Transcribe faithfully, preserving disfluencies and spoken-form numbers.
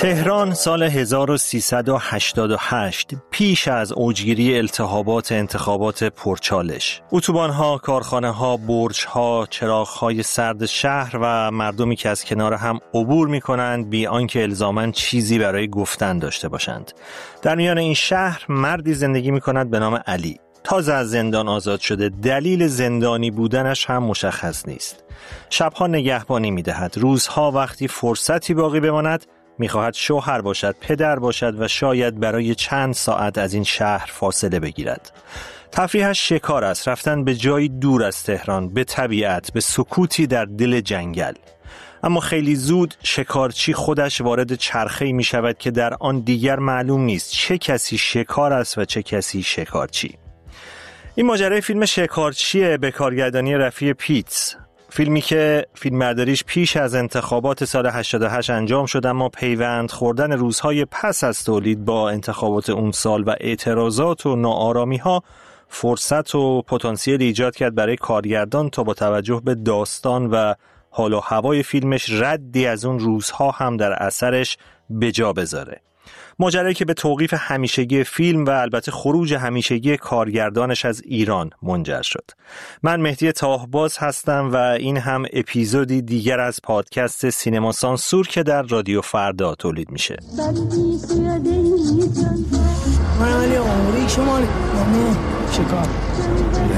تهران سال هزار و سیصد و هشتاد و هشت پیش از اوجگیری التهابات انتخابات پرچالش، اتوبان‌ها، کارخانه‌ها، برج‌ها، چراغ‌های سرد شهر و مردمی که از کنار هم عبور می‌کنند بی آنکه الزاماً چیزی برای گفتن داشته باشند. در میان این شهر مردی زندگی می‌کند به نام علی. تازه از زندان آزاد شده، دلیل زندانی بودنش هم مشخص نیست. شب‌ها نگهبانی می‌دهد، روزها وقتی فرصتی باقی بماند می‌خواهد شوهر باشد، پدر باشد و شاید برای چند ساعت از این شهر فاصله بگیرد. تفریحش شکار است، رفتن به جایی دور از تهران، به طبیعت، به سکوتی در دل جنگل. اما خیلی زود شکارچی خودش وارد چرخه‌ای می‌شود که در آن دیگر معلوم نیست چه کسی شکار است و چه کسی شکارچی. این ماجرای فیلم شکارچیه به کارگردانی رفیع پیتز، فیلمی که فیلمبرداریش پیش از انتخابات سال هشتاد و هشت انجام شد، اما پیوند خوردن روزهای پس از تولید با انتخابات اون سال و اعتراضات و ناآرامی‌ها فرصت و پتانسیل ایجاد کرد برای کارگردان تا با توجه به داستان و حال و هوای فیلمش ردی از اون روزها هم در اثرش به جا بذاره. ماجرایی که به توقیف همیشگی فیلم و البته خروج همیشگی کارگردانش از ایران منجر شد. من مهدی طاهباز هستم و این هم اپیزودی دیگر از پادکست سینما سانسور که در رادیو فردا تولید میشه. من علی عمری شما شکار